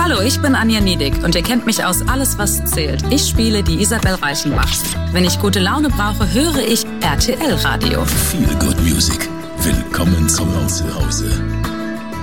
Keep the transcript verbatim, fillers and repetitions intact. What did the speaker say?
Hallo, ich bin Anja Niedig und ihr kennt mich aus Alles, was zählt. Ich spiele die Isabel Reichenbach. Wenn ich gute Laune brauche, höre ich R T L Radio. Feel Good Music. Willkommen zu Hause.